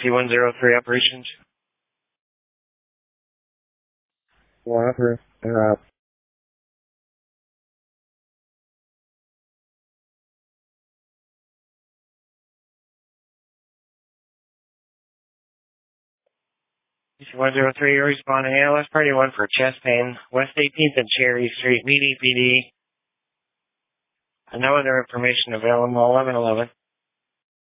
DC-103 operations. Walker, they're up. DC-103, responding ALS Party 1 for chest pain, West 18th and Cherry Street, VDPD. No other information available, 1111.